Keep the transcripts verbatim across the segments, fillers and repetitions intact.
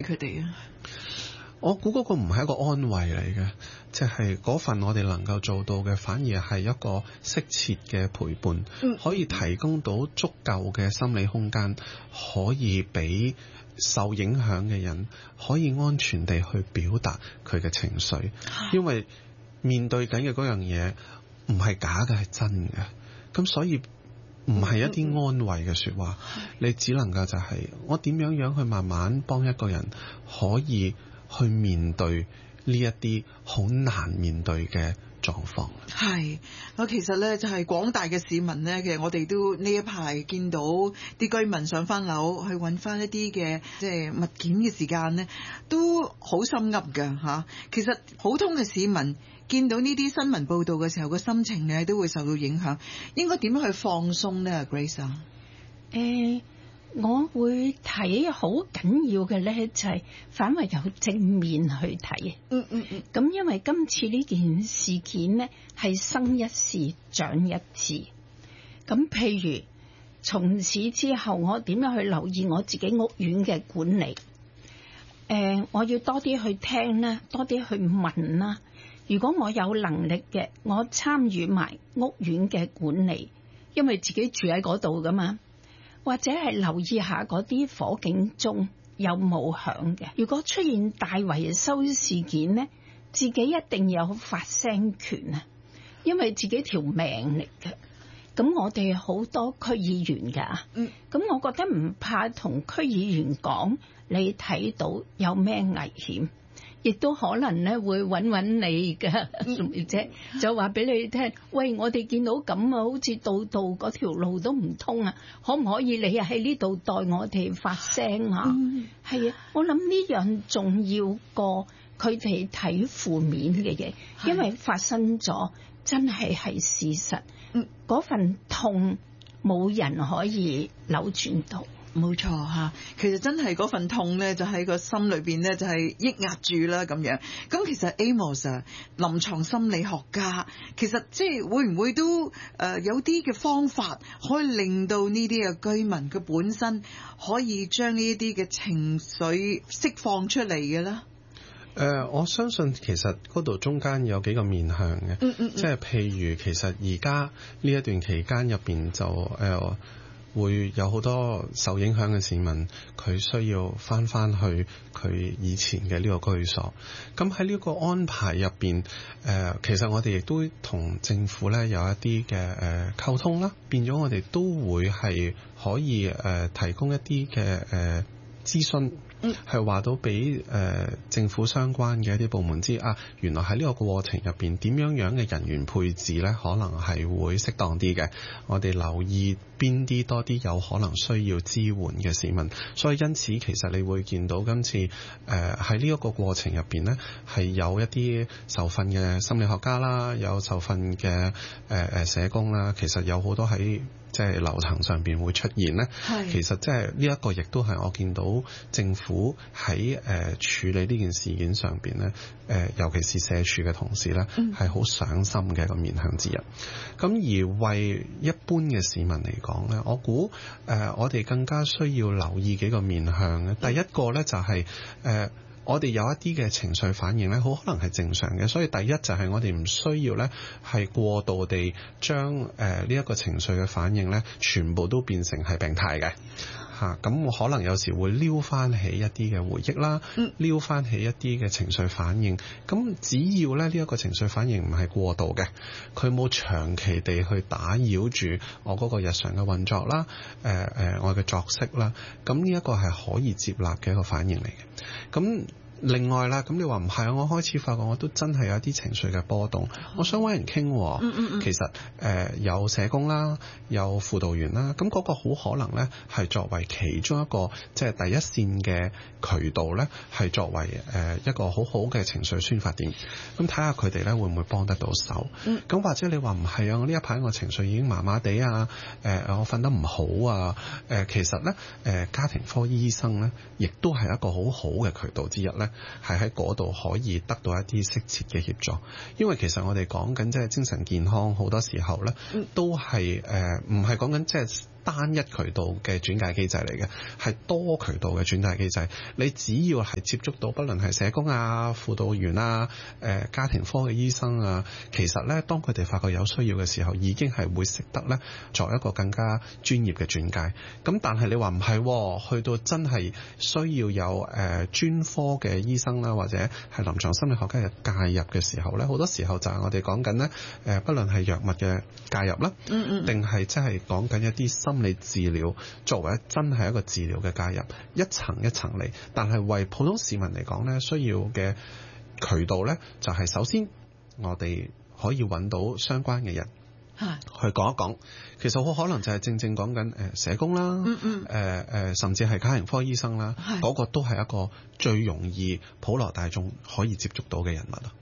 佢哋啊？ 我估嗰個唔係一個安慰嚟嘅，即係嗰份我哋能夠做到嘅，反而係一個適切嘅陪伴， 嗯、 可以提供到足夠嘅心理空間，可以俾受影響嘅人可以安全地去表達佢嘅情緒，因為面對緊嘅嗰樣嘢唔係假嘅，係真嘅，咁所以唔係一啲安慰嘅說話，嗯、你只能夠就係我點樣樣去慢慢幫一個人可以去面對呢一啲好難面對嘅狀況。 係，我其實咧就係廣大嘅市民咧，其實我哋都呢一排見到啲居民上翻樓去揾翻一啲嘅即係物件嘅時間咧，都好心噏㗎吓。其實普通嘅市民見到呢啲新聞報道嘅時候，個心情咧都會受到影響。應該點樣去放鬆咧 ，Grace 啊？ 誒。我會睇好緊要嘅咧，就係反為有正面去睇。 嗯嗯嗯。 咁因為今次呢件事件呢，係生一事長一智。咁譬如從此之後，我點樣去留意我自己屋苑嘅管理？誒、呃，我要多啲去聽啦，多啲去問啦。如果我有能力嘅，我參與埋屋苑嘅管理，因為自己住喺嗰度噶嘛。或者係留意下嗰啲火警鐘有冇響嘅。如果出現大維修事件呢，自己一定有發聲權啊，因為自己條命嚟嘅。咁我哋好多區議員噶，嗯，咁我覺得唔怕同區議員講，你睇到有咩危險，亦都可能咧會揾揾你嘅，啫、嗯，就話俾你聽，喂，我哋見到咁啊，好似度度嗰條路都唔通啊，可唔可以你喺呢度代我哋發聲啊？係、嗯、啊，我諗呢樣重要過佢哋睇負面嘅嘢，因為發生咗真係係事實，嗰、嗯、份痛冇人可以扭轉到。 冇錯吓，其實真係嗰份痛咧，就喺個心裏邊咧，就係抑壓住啦咁樣。咁其實 Amos 啊，臨床心理學家，其實即係會唔會都誒、呃、有啲嘅方法，可以令到呢啲嘅居民佢本身可以將呢一啲嘅情緒釋放出嚟嘅咧？誒、 呃，我相信其實嗰度中間有幾個面向嘅，嗯嗯嗯，即係譬如其實而家呢一段期間入邊就誒。呃會有好多受影響嘅市民，佢需要翻翻去佢以前嘅呢個居所。咁喺呢個安排入邊，誒、呃，其實我哋亦都同政府咧有一啲嘅誒溝通啦，變咗我哋都會係可以誒、呃、提供一啲嘅誒諮詢。嗯，係話到俾誒政府相關嘅一啲部門知啊，原來喺呢個過程入邊點樣樣嘅人員配置咧，可能係會適當啲嘅。我哋留意邊啲多啲有可能需要支援嘅市民，所以因此其實你會見到今次誒喺呢一個過程入邊咧，係有一啲受訓嘅心理學家啦，有受訓嘅誒誒社工啦，其實有好多喺即係樓層上邊會出現咧。係，其實即係呢一個亦都係我見到政府喺誒、呃、處理呢件事件上邊咧，誒、呃、尤其是社署嘅同事咧，係好上心嘅一個面向之一。咁而為一般嘅市民嚟講咧，我估誒、呃、我哋更加需要留意幾個面向嘅。第一個咧就係、是、誒。呃我哋有一啲嘅情緒反應咧，好可能係正常嘅，所以第一就係我哋唔需要咧係過度地將誒呢一個情緒嘅反應咧，全部都變成係病態嘅嚇。咁我可能有時會撩翻起一啲嘅回憶啦，撩翻起一啲嘅情緒反應。咁只要咧呢一個情緒反應唔係過度嘅，佢冇長期地去打擾住我嗰個日常嘅運作啦，誒、呃、誒、呃、我嘅作息啦，咁呢一個係可以接納嘅一個反應嚟嘅。咁另外啦，咁你話唔係啊？我開始發覺我都真係有一啲情緒嘅波動，我想揾人傾。嗯嗯嗯。其實誒、呃、有社工啦，有輔導員啦，咁嗰個好可能咧係作為其中一個即係第一線嘅渠道咧，係作為誒、呃、一個好好嘅情緒宣發點。咁睇下佢哋咧會唔會幫得到手？嗯。咁或者你話唔係啊？我呢一排我情緒已經麻麻地啊，誒、呃、我瞓得唔好啊，誒、呃、其實咧誒、呃、家庭科醫生咧，亦都係一個好好嘅渠道之一咧。係喺嗰度可以得到一啲適切嘅協助，因為其實我哋講緊即係精神健康，好多時候咧都係誒唔係講緊即係單一渠道嘅轉介機制嚟嘅，係多渠道嘅轉介機制。你只要係接觸到，不論係社工啊、輔導員啊、誒、呃、家庭科嘅醫生啊，其實咧當佢哋發覺有需要嘅時候，已經係會識得咧作一個更加專業嘅轉介。咁但係你話唔係，去到真係需要有誒、呃、專科嘅醫生啦，或者係臨床心理學家嘅介入嘅時候咧，好多時候就係我哋講緊咧誒，不論係藥物嘅介入啦，嗯嗯，定係真係講緊一啲心理治療作為真係一個治療嘅介入，一層一層嚟。但係為普通市民嚟講咧，需要嘅渠道咧，就係首先我哋可以揾到相關嘅人。去講一講，其實好可能就係正正講緊誒社工啦，嗯嗯，誒、呃、誒甚至係家庭科醫生啦，嗰、那個都係一個最容易普羅大眾可以接觸到嘅人物啊。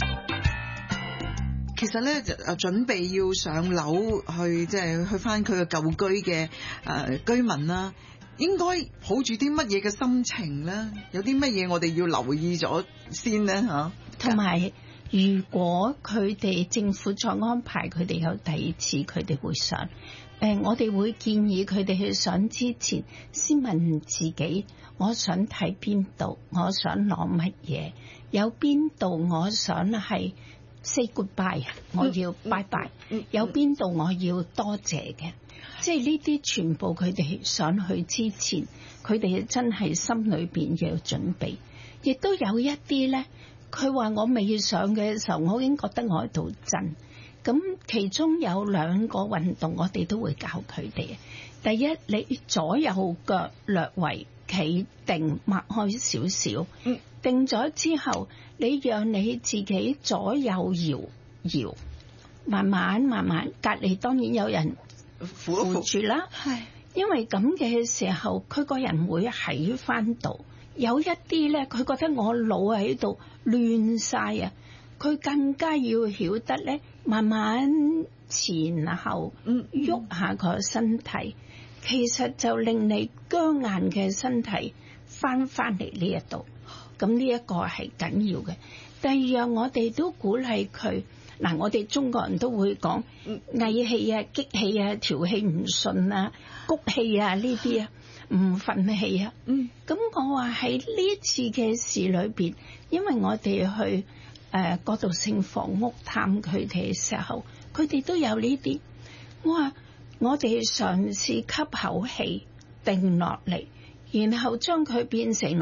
其實咧就準備要上樓去，即係去翻佢嘅舊居嘅誒、呃、居民啦，應該抱住啲乜嘢嘅心情咧？有啲乜嘢我哋要留意咗先咧嚇？ 同埋。如果佢哋政府再安排佢哋有第二次佢哋會上，誒、呃、我哋會建議佢哋去上之前先問自己，我想睇邊度，我想攞乜嘢，有邊度我想係 say goodbye， 我要拜拜，有邊度我要多謝嘅，即係呢啲全部佢哋上去之前，佢哋真係心裏邊要準備，亦都有一啲咧。佢話我未上嘅時候，我已經覺得我喺度震。咁其中有兩個運動，我哋都會教佢哋。第一，你左右腳略為企定，擘開少少。嗯。定咗之後，你讓你自己左右搖搖，慢慢慢慢。隔離當然有人扶住啦。係。因為咁嘅時候，佢個人會喺翻度。有一啲咧，佢覺得我腦喺度亂晒啊！佢更加要曉得咧，慢慢前後喐下個身體，其實就令你僵硬嘅身體翻翻嚟呢一度。咁呢一個係緊要嘅。第二樣，我哋都鼓勵佢嗱，我哋中國人都會講翳氣啊、激氣啊、調氣唔順啊、谷氣啊呢啲啊。唔憤氣啊！嗯，咁我話喺呢次嘅事裏邊，因為我哋去誒過渡性房屋探佢哋嘅時候，佢哋都有呢啲。我話我哋嘗試吸口氣定落嚟，然後將佢變成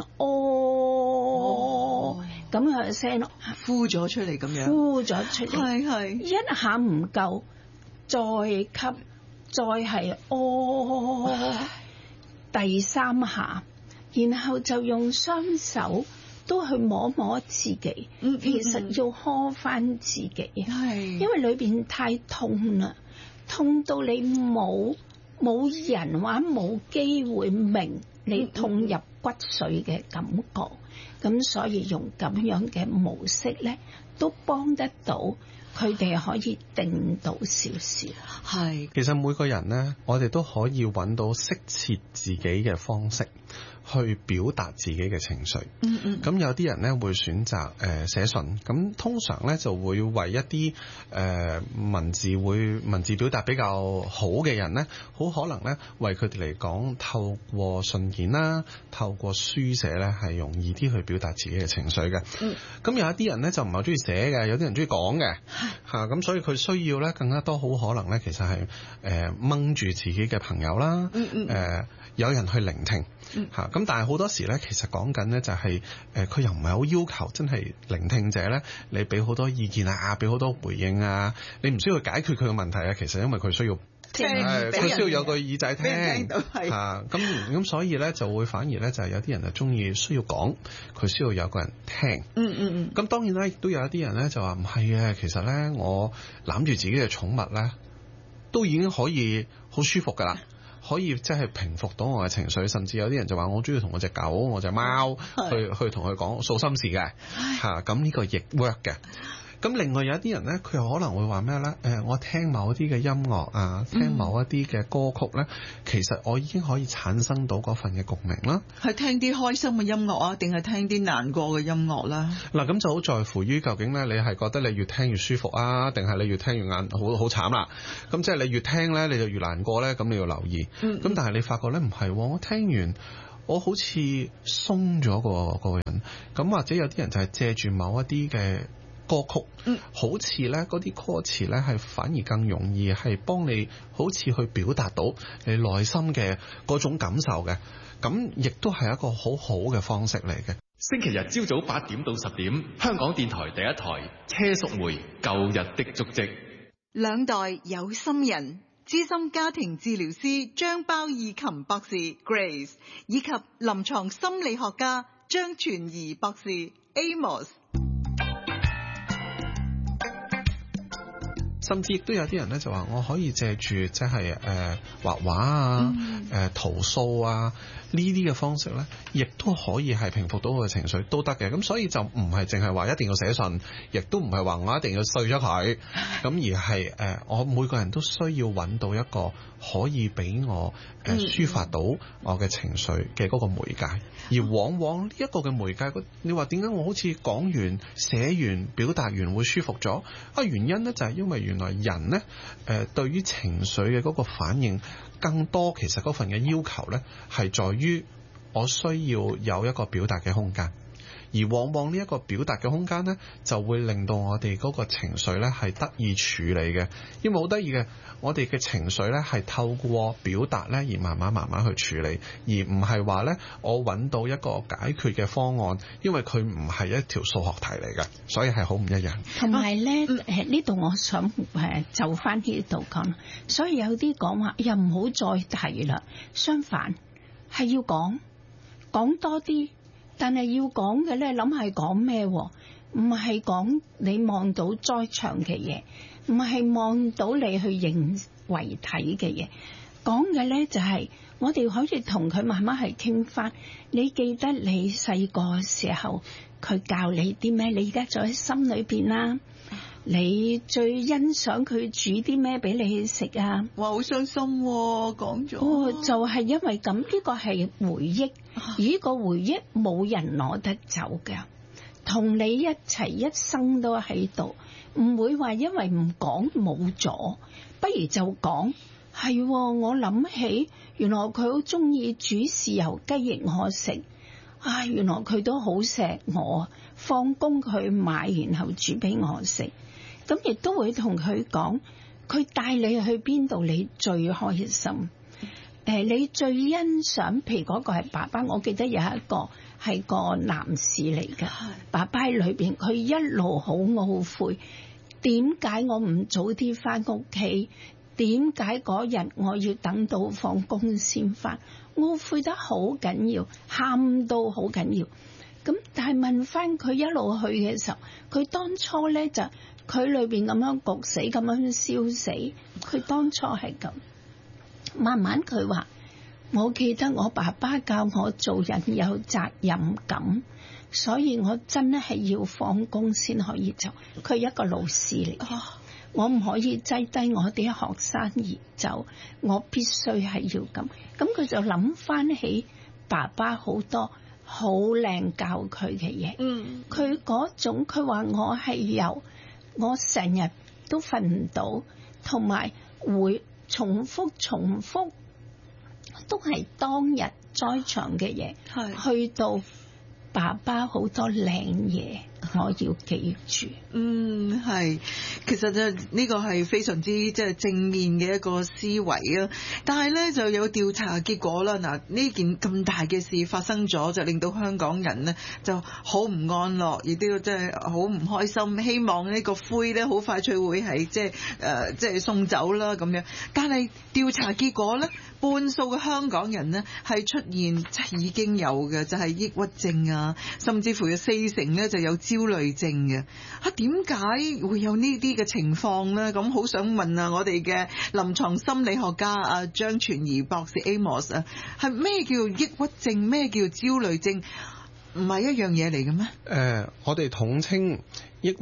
哦咁樣嘅聲咯， 呼咗出嚟咁樣， 呼咗出嚟， 係係一下唔夠，再吸，再係哦。第三下，然後就用雙手都去摸摸自己，嗯、其實要呵翻自己，係因為裏邊太痛啦，痛到你冇冇人話冇機會明你痛入骨髓嘅感覺，咁、嗯、所以用咁樣嘅模式咧，都幫得到佢哋可以定到少少。 係， 其實每個人呢，我哋都可以揾到適切自己嘅方式去表達自己嘅情緒。嗯嗯。咁有啲人呢會選擇誒寫信，咁通常呢就會為一啲誒、呃、文字會文字表達比較好嘅人呢，好可能呢為佢哋嚟講，透過信件啦，透過書寫呢係容易啲去表達自己嘅情緒嘅。嗯。咁有一啲人呢就唔係中意寫嘅，有啲人中意講嘅。嚇，咁所以佢需要呢更加多，好可能呢其實係誒掹住自己嘅朋友啦。嗯嗯。誒、呃。有人去聆聽嚇，咁、嗯、但係好多時咧，其實講緊咧就係誒，佢又唔係好要求真係聆聽者咧，你俾好多意見啊，俾好多回應啊，你唔需要解決佢嘅問題啊，其實因為佢需要聽，佢需要有個耳仔聽，聽到係嚇，咁咁所以咧就會反而咧就係有啲人就中意需要講，佢需要有個人聽。嗯嗯嗯。咁當然啦，亦都有一啲人咧就話唔係嘅，其實咧我攬住自己嘅寵物咧，都已經可以好舒服㗎啦。可以即係平復到我嘅情緒，甚至有啲人就話我中意同我隻狗、我隻貓去去同佢講訴心事嘅嚇，咁呢個亦 work 嘅。 咁另外有一啲人呢，佢又可能會話咩呢？誒、呃，我聽某一啲嘅音樂啊，聽某一啲嘅歌曲呢，嗯、其實我已經可以產生到嗰份嘅共鳴啦。 係聽啲開心嘅音樂啊，定係聽啲難過嘅音樂啦？ 嗱，咁就好在乎於究竟呢，你係覺得你越聽越舒服啊，定係你越聽越眼好好慘啦？咁即係你越聽呢，你就越難過呢。咁你要留意。咁、嗯嗯、但係你發覺呢，唔係，我聽完我好似鬆咗個個人。咁或者有啲人就係借住某一啲嘅歌曲，嗯、好似咧嗰啲歌詞咧係反而更容易係幫你好似去表達到你內心嘅嗰種感受嘅，咁亦都係一個好好嘅方式嚟嘅。 星期日朝早八點到十點，香港電台第一台車淑梅舊日的足跡。 兩代有心人，資深家庭治療師張包義琴博士 Grace 以及臨床心理學家張傳儀博士 Amos。 甚至亦都有啲人咧就話我可以借住即係誒畫畫啊、誒塗塑啊呢啲嘅方式咧，亦都可以係平復到我嘅情緒都得嘅。咁所以就唔係淨係話一定要寫信，亦都唔係話我一定要碎咗佢，咁而係誒、呃、我每個人都需要揾到一個可以俾我誒、呃、抒發到我嘅情緒嘅嗰個媒介。而往往呢一個嘅媒介，你話點解我好似講完、寫完、表達完會舒服咗？啊，原因咧就係因為原來人咧誒、呃、對於情緒嘅嗰個反應更多，其實嗰份嘅要求咧係在於我需要有一個表達嘅空間。而往往呢一個表達嘅空間呢，就會令到我哋嗰個情緒呢係得以處理嘅。因為好得意嘅，我哋嘅情緒呢係透過表達呢而慢慢慢慢去處理，而唔係話呢我揾到一個解決嘅方案，因為佢唔係一條數學題嚟嘅，所以係好唔一樣。 同埋呢，誒呢度我想誒就翻呢度講，所以有啲講話又唔好再提啦，相反係要講講多啲。但係要講嘅咧，諗係講咩？唔係講你望到在場嘅嘢，唔係望到你去認為睇嘅嘢。講嘅咧就係、是、我哋可以同佢慢慢係傾翻。你記得你細個時候佢教你啲咩？你而家就喺心裏邊啦。你最欣賞佢煮啲咩俾你食啊？ 哇，好傷心喎！講咗哦，就係、是、因為咁，呢、這個係回憶，而呢個回憶冇人攞得走㗎，同你一齊一生都喺度，唔會話因為唔講冇咗，不如就講係、哦。我諗起原來佢好中意煮豉油雞翼我食，啊，原來佢都好錫我，放工佢買然後煮俾我食。咁亦都會同佢講，佢帶你去邊度你最開心？誒、呃，你最欣賞？譬如嗰個係爸爸，我記得有一個係個男士嚟㗎。爸爸喺裏邊，佢一路好懊悔，點解我唔早啲返屋企？點解嗰日我要等到放工先返？懊悔得好緊要，喊到好緊要。咁但係問翻佢一路去嘅時候，佢當初咧就佢裏邊咁樣焗死，咁樣燒死。佢當初係咁，慢慢佢話：我記得我爸爸教我做人有責任感，所以我真係要放工先可以走。佢係一個老師嚟嘅，我唔可以擠低我啲學生而走，我必須係要咁。咁佢就諗翻起爸爸好多好靚教佢嘅嘢，嗯，佢嗰種佢話我係由我成日都瞓唔到，同埋會重複重複，都係當日在場嘅嘢，係去到爸爸好多靚嘢，我要記住。 嗯，係，其實就呢個係非常之即係正面嘅一個思維啊。但係咧就有調查結果啦。嗱，呢件咁大嘅事發生咗，就令到香港人呢就好唔安樂，亦都即係好唔開心。希望呢個灰咧好快脆會係即係誒即係送走啦咁樣。但係調查結果咧，半數嘅香港人呢係出現即已經有嘅，就係抑鬱症啊，甚至乎有四成咧就有焦慮症嘅。啊，點解會有呢啲嘅情況呢？咁好想問啊，我哋嘅臨床心理學家啊張傳儀博士 Amos 啊，係咩叫抑鬱症？咩叫焦慮症？唔係一樣嘢嚟嘅咩？ 誒、呃，我哋統稱抑鬱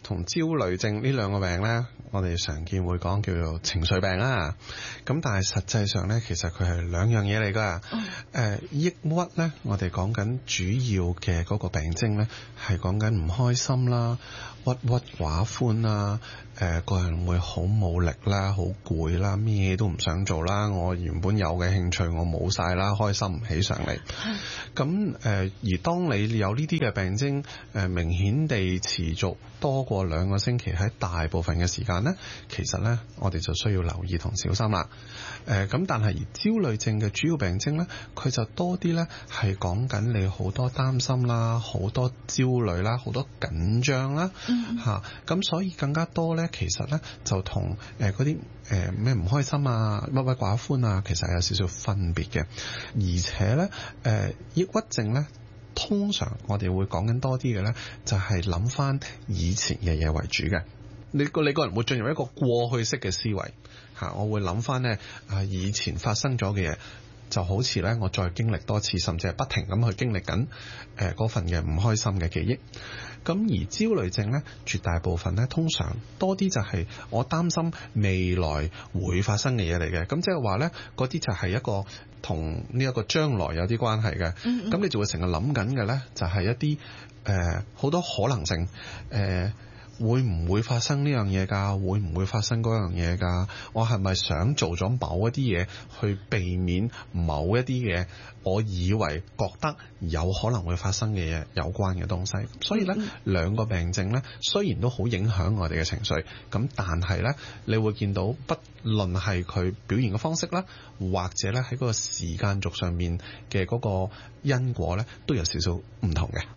同焦慮症呢兩個病咧，我哋常見會講叫做情緒病啦。咁但係實際上咧，其實佢係兩樣嘢嚟㗎。誒、呃，抑鬱咧，我哋講緊主要嘅嗰個病徵咧，係講緊唔開心啦、鬱鬱寡歡啦、誒、呃、個人會好冇力啦、好攰啦、咩都唔想做啦。我原本有嘅興趣我冇晒啦，開心唔起上嚟。咁誒、呃，而當你有呢啲嘅病徵，誒、呃、明顯地持續多過兩個星期，喺大部分嘅時間呢，其實呢，我哋就需要留意同小心啦。誒、呃、咁，但係而焦慮症嘅主要病徵呢，佢就多啲呢係講緊你好多擔心啦，好多焦慮啦，好多緊張啦，嚇咁、嗯啊，所以更加多呢，其實呢，就同誒嗰啲誒咩唔開心啊、鬱鬱寡歡啊，其實係有少少分別嘅。而且呢，誒、呃、抑鬱症呢，通常我哋會講緊多啲嘅呢，就係諗翻以前嘅嘢為主嘅。你個你個人會進入一個過去式嘅思維嚇，我會諗翻呢啊以前發生咗嘅嘢，就好似呢我再經歷多次，甚至係不停咁去經歷緊誒嗰份嘅唔開心嘅記憶。咁而焦慮症呢，絕大部分呢，通常多啲就係我擔心未來會發生嘅嘢嚟嘅。咁即係話呢，嗰啲就係一個同呢一個將來有啲關係嘅。咁、嗯嗯、你就會成日諗緊嘅呢，就係一啲誒好多可能性誒。呃會唔會發生呢樣嘢㗎？會唔會發生嗰樣嘢㗎？我係咪想做咗某一啲嘢去避免某一啲嘢我以為覺得有可能會發生嘅嘢有關嘅東西？所以呢，嗯、兩個病症呢，雖然都好影響我哋嘅情緒，咁但係呢，你會見到不論係佢表現嘅方式啦，或者呢喺嗰個時間軸上面嘅嗰個因果呢，都有少少唔同嘅。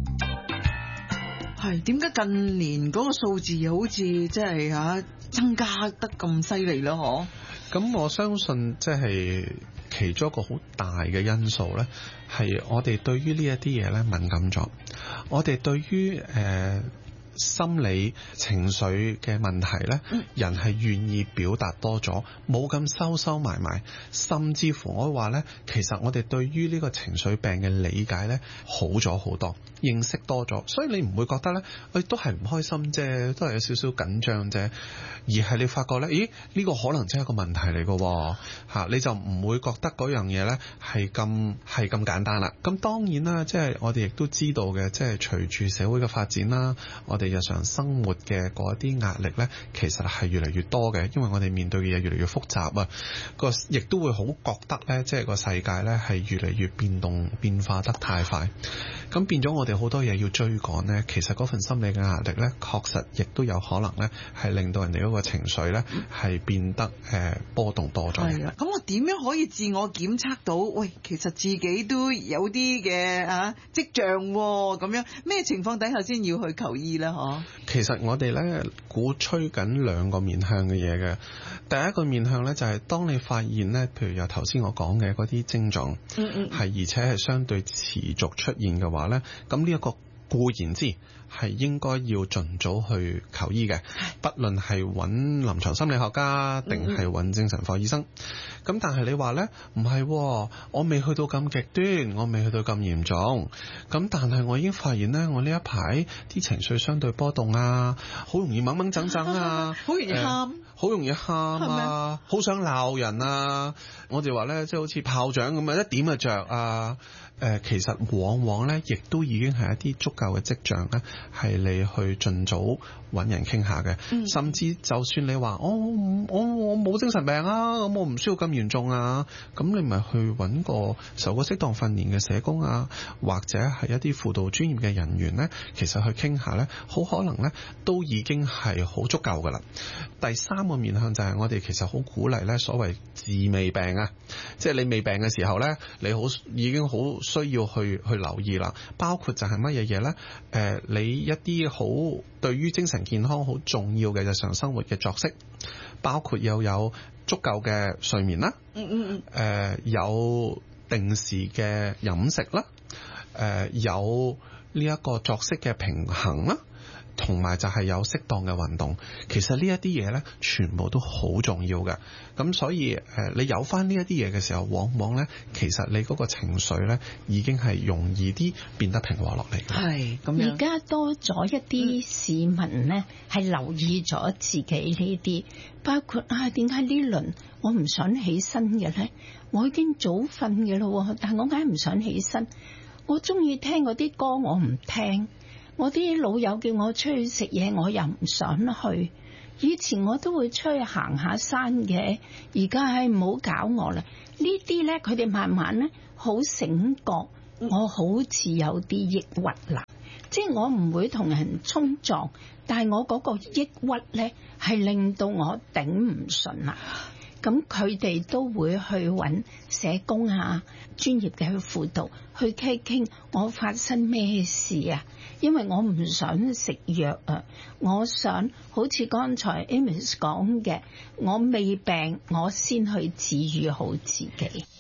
係點解近年嗰個數字好似即係嚇增加得咁犀利咯？嗬？ 咁我相信即係其中一個好大嘅因素咧，係我哋對於呢一啲嘢咧敏感咗，我哋對於誒、呃心理情緒嘅問題呢，人係願意表達多咗，冇咁收收埋埋，甚至乎我話呢，其實我哋對於呢個情緒病嘅理解呢，好咗好多，認識多咗，所以你唔會覺得呢，誒都係唔開心啫，都係有少少緊張啫，而係你發覺呢，咦呢個可能真係一個問題嚟㗎嚇，你就唔會覺得嗰樣嘢呢係咁係咁簡單啦。咁當然啦，即係我哋亦都知道嘅，即係隨住社會嘅發展啦，我哋日常生活嘅嗰啲壓力呢，其實係越嚟越多嘅，因為我哋面對嘅嘢越嚟越複雜啊，個亦都會好覺得呢，即係個世界呢係越嚟越變動變化得太快，咁變咗我哋好多嘢要追趕呢，其實嗰份心理嘅壓力呢，確實亦都有可能呢係令到人哋嗰個情緒呢係變得誒、呃、波動多咗。 係啊，咁我點樣可以自我檢測到？喂，其實自己都有啲嘅啊跡象喎，咁樣咩情況底下先要去求醫呢？嗬？ 其實我哋咧鼓吹緊兩個面向嘅嘢嘅，第一個面向咧就係當你發現咧，譬如由頭先我講嘅嗰啲症狀，嗯嗯，係而且係相對持續出現嘅話咧，咁呢一個固然之係應該要盡早去求醫嘅，不論係揾臨床心理學家定係揾精神科醫生。咁、嗯、但係你話呢，唔係、哦，我未去到咁極端，我未去到咁嚴重。咁但係我已經發現呢，我呢一排啲情緒相對波動啊，好容易掹掹整整啊， 好容易喊， 好、呃、容易喊啊，好想鬧人啊。我哋話呢，即係好似炮仗咁啊，一點就着啊。誒、呃，其實往往咧，亦都已經係一啲足夠嘅跡象咧，係你去盡早揾人傾下嘅。嗯、甚至就算你話、哦、我我我冇精神病啊，咁我唔需要咁嚴重啊，咁你咪去揾個受過適當訓練嘅社工啊，或者係一啲輔導專業嘅人員咧，其實去傾下咧，好可能咧都已經係好足夠噶啦。第三個面向就係我哋其實好鼓勵咧，所謂治未病啊，即係你未病嘅時候咧，你好已經好需要去去留意啦，包括就係乜嘢嘢呢？誒、呃，你一啲好對於精神健康好重要嘅日常生活嘅作息，包括又有足夠嘅睡眠啦，嗯嗯嗯，誒、呃，有定時嘅飲食啦，誒、呃，有呢一個作息嘅平衡啦。 同埋就係有適當嘅運動。其實呢一啲嘢呢，全部都好重要嘅。咁所以誒，你有翻呢一啲嘢嘅時候，往往呢，其實你嗰個情緒呢，已經係容易啲變得平和落嚟嘅。 係咁樣。 而家多咗一啲市民呢，係、嗯、留意咗自己呢啲，包括啊，點解呢輪我唔想起身嘅呢？我已經早瞓嘅咯，但係我梗係唔想起身。我中意聽嗰啲歌，我唔聽。我啲老友叫我出去食嘢，我又唔想去。以前我都會出去行下山嘅，而家係唔好搞我啦。呢啲咧，佢哋慢慢咧好醒覺，我好似有啲抑鬱啦。即係我唔會同人衝撞，但係我嗰個抑鬱咧係令到我頂唔順啦。咁佢哋都會去揾社工啊，專業嘅去輔導，去傾傾我發生咩事啊。因為我唔想食藥啊，我想好似剛才 Amos 講嘅，我未病我先去治癒好自己。